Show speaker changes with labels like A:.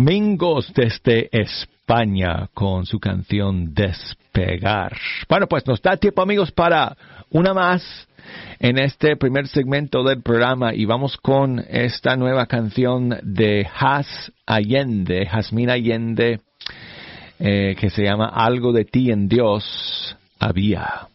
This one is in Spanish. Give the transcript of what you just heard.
A: Mingos desde España con su canción Despegar. Bueno, pues nos da tiempo, amigos, para una más en este primer segmento del programa y vamos con esta nueva canción de Jazmín Allende, que se llama Algo de ti en Dios había.